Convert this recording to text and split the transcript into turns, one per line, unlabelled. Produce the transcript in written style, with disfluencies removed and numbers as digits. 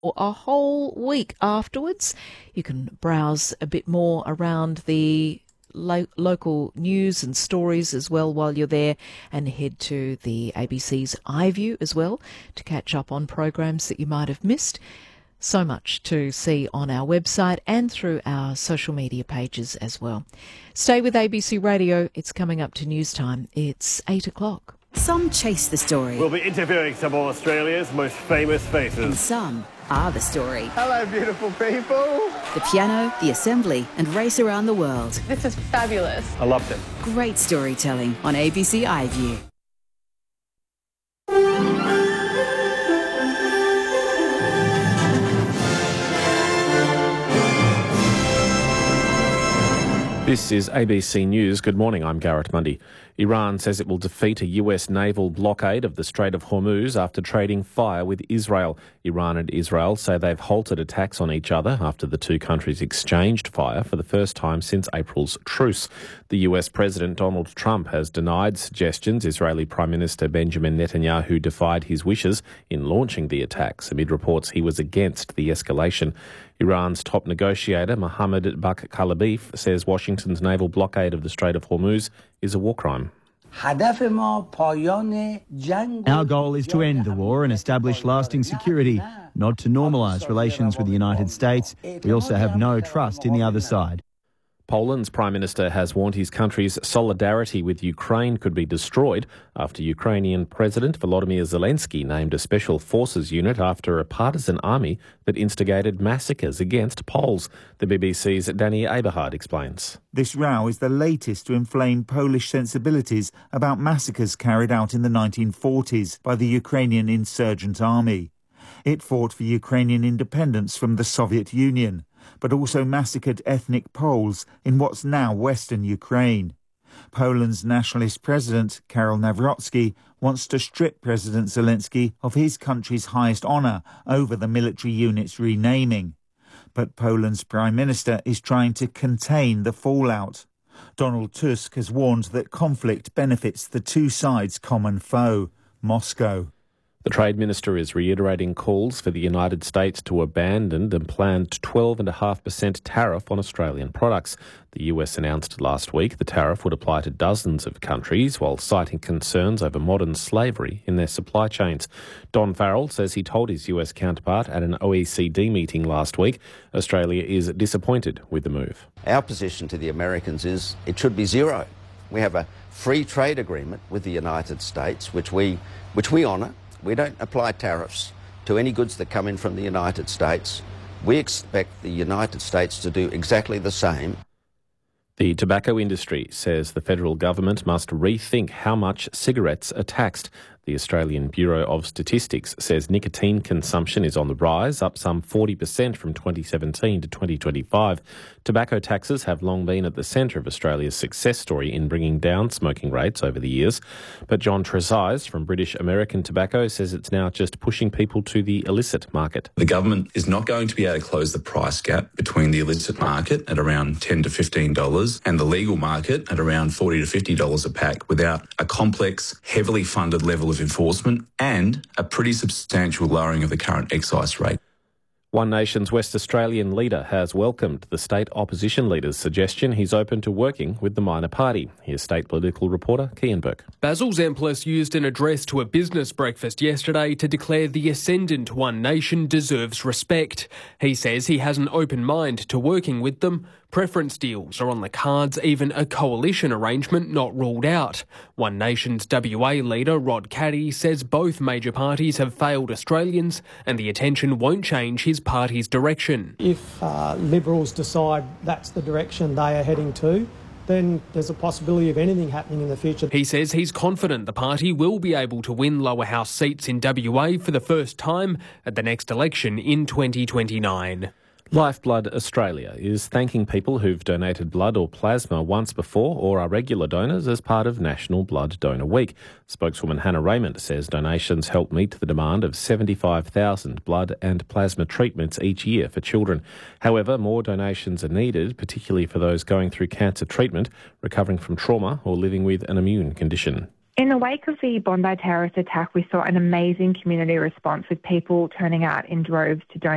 for a whole week afterwards. You can browse a bit more around the local news and stories as well while you're there, and head to the ABC's iView as well to catch up on programs that you might have missed. So much to see on our website and through our social media pages as well. Stay with ABC Radio. It's coming up to news time. It's 8 o'clock.
Some chase the story.
We'll be interviewing some of Australia's most famous faces.
And some are the story.
Hello, beautiful people.
The piano, the assembly, and race around the world.
This is fabulous.
I loved it.
Great storytelling on ABC iView.
This is ABC News. Good morning, I'm Garrett Mundy. Iran says it will defeat a US naval blockade of the Strait of Hormuz after trading fire with Israel. Iran and Israel say they've halted attacks on each other after the two countries exchanged fire for the first time since April's truce. The US President Donald Trump has denied suggestions Israeli Prime Minister Benjamin Netanyahu defied his wishes in launching the attacks, amid reports he was against the escalation. Iran's top negotiator, Mohammad Bakr Kalibaf, says Washington's naval blockade of the Strait of Hormuz is a war crime.
Our
goal is to end the war and establish lasting security, not to normalise relations with the United States. We also have no trust in the other side.
Poland's Prime Minister has warned his country's solidarity with Ukraine could be destroyed after Ukrainian President Volodymyr Zelensky named a special forces unit after a partisan army that instigated massacres against Poles. The BBC's Danny Aberhard explains.
This row is the latest to inflame Polish sensibilities about massacres carried out in the 1940s by the Ukrainian insurgent army. It fought for Ukrainian independence from the Soviet Union, but also massacred ethnic Poles in what's now Western Ukraine. Poland's nationalist president, Karol Nawrocki, wants to strip President Zelensky of his country's highest honour over the military unit's renaming. But Poland's prime minister is trying to contain the fallout. Donald Tusk has warned that conflict benefits the two sides' common foe, Moscow.
The Trade Minister is reiterating calls for the United States to abandon the planned 12.5% tariff on Australian products. The US announced last week the tariff would apply to dozens of countries while citing concerns over modern slavery in their supply chains. Don Farrell says he told his US counterpart at an OECD meeting last week Australia is disappointed with the move.
Our position to the Americans is it should be zero. We have a free trade agreement with the United States, which we honour. We don't apply tariffs to any goods that come in from the United States. We expect the United States to do exactly the same.
The tobacco industry says the federal government must rethink how much cigarettes are taxed. The Australian Bureau of Statistics says nicotine consumption is on the rise, up some 40% from 2017 to 2025. Tobacco taxes have long been at the centre of Australia's success story in bringing down smoking rates over the years. But John Trezise from British American Tobacco says it's now just pushing people to the illicit market.
The government is not going to be able to close the price gap between the illicit market at around $10 to $15 and the legal market at around $40 to $50 a pack without a complex, heavily funded level of enforcement and a pretty substantial lowering of the current excise rate.
One Nation's West Australian leader has welcomed the state opposition leader's suggestion he's open to working with the minor party. Here's state political reporter Kian Burke.
Basil Zemplis used an address to a business breakfast yesterday to declare the ascendant One Nation deserves respect. He says he has an open mind to working with them. Preference deals are on the cards, even a coalition arrangement not ruled out. One Nation's WA leader Rod Caddy says both major parties have failed Australians and the attention won't change his party's direction.
If Liberals decide that's the direction they are heading to, then there's a possibility of anything happening in the future.
He says he's confident the party will be able to win lower house seats in WA for the first time at the next election in 2029.
Lifeblood Australia is thanking people who've donated blood or plasma once before or are regular donors as part of National Blood Donor Week. Spokeswoman Hannah Raymond says donations help meet the demand of 75,000 blood and plasma treatments each year for children. However, more donations are needed, particularly for those going through cancer treatment, recovering from trauma or living with an immune condition.
In the wake of the Bondi terrorist attack, we saw an amazing community response with people turning out in droves to donate